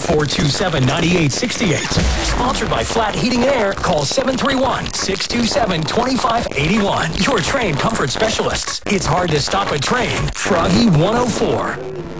427-9868. Sponsored by Flat Heating and Air. Call 731-627-2581. Your train comfort specialists. It's hard to stop a train. Froggy 104.